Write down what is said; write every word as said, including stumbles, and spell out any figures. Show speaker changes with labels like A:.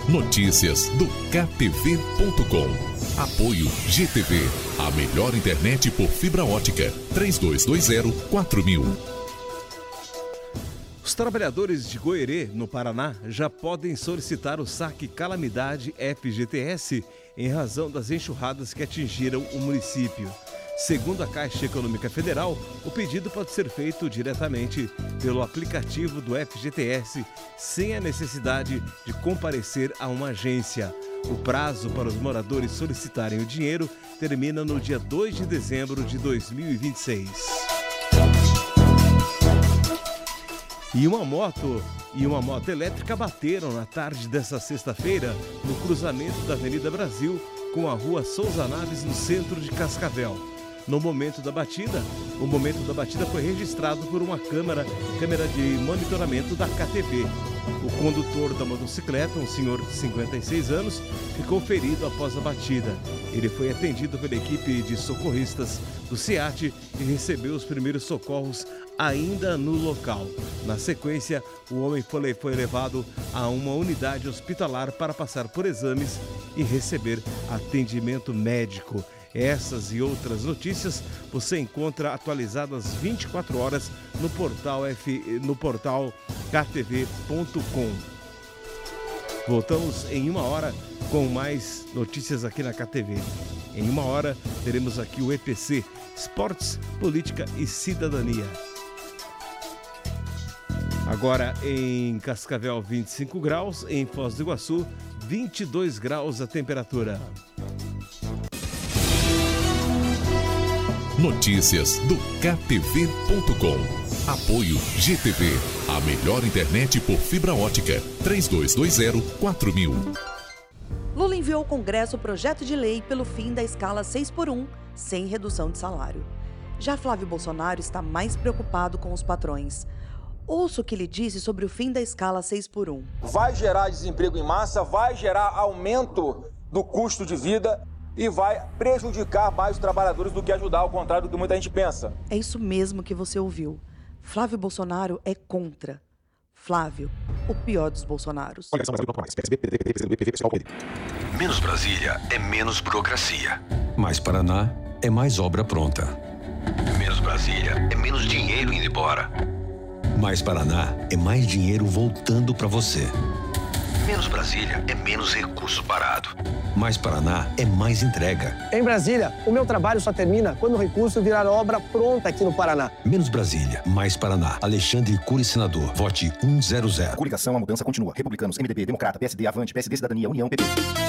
A: Notícias do K T V ponto com. Apoio G T V, a melhor internet por fibra ótica. três dois dois zero quatro mil.
B: Os trabalhadores de Goerê, no Paraná, já podem solicitar o saque Calamidade F G T S em razão das enxurradas que atingiram o município. Segundo a Caixa Econômica Federal, o pedido pode ser feito diretamente pelo aplicativo do F G T S, sem a necessidade de comparecer a uma agência. O prazo para os moradores solicitarem o dinheiro termina no dia dois de dezembro de dois mil e vinte e seis. E uma moto e uma moto elétrica bateram na tarde desta sexta-feira no cruzamento da Avenida Brasil com a Rua Souza Naves, no centro de Cascavel. No momento da batida, o momento da batida foi registrado por uma câmera, câmera de monitoramento da K T V. O condutor da motocicleta, um senhor de cinquenta e seis anos, ficou ferido após a batida. Ele foi atendido pela equipe de socorristas do SEAT e recebeu os primeiros socorros ainda no local. Na sequência, o homem foi, foi levado a uma unidade hospitalar para passar por exames e receber atendimento médico. Essas e outras notícias você encontra atualizadas vinte e quatro horas no portal, F, no portal K T V ponto com. Voltamos em uma hora com mais notícias aqui na K T V. Em uma hora teremos aqui o E P C, Esportes, Política e Cidadania. Agora em Cascavel, vinte e cinco graus, em Foz do Iguaçu, vinte e dois graus a temperatura.
A: Notícias do K T V ponto com. Apoio G T V, a melhor internet por fibra ótica. três dois dois zero quatro mil.
C: Lula enviou ao Congresso o projeto de lei pelo fim da escala seis por um, sem redução de salário. Já Flávio Bolsonaro está mais preocupado com os patrões. Ouça o que ele disse sobre o fim da escala seis por um.
D: Vai gerar desemprego em massa, vai gerar aumento do custo de vida e vai prejudicar mais os trabalhadores do que ajudar, ao contrário do que muita gente pensa.
C: É isso mesmo que você ouviu. Flávio Bolsonaro é contra. Flávio, o pior dos Bolsonaros.
E: Menos Brasília é menos burocracia. Mais Paraná é mais obra pronta. Menos Brasília é menos dinheiro indo embora. Mais Paraná é mais dinheiro voltando para você. Menos Brasília é menos recurso parado. Mais Paraná é mais entrega.
F: Em Brasília, o meu trabalho só termina quando o recurso virar obra pronta aqui no Paraná.
E: Menos Brasília, mais Paraná. Alexandre Cury, senador. Vote cem.
G: Coligação, a mudança continua. Republicanos, M D B, Democrata, P S D, Avante, P S D, Cidadania, União, P P.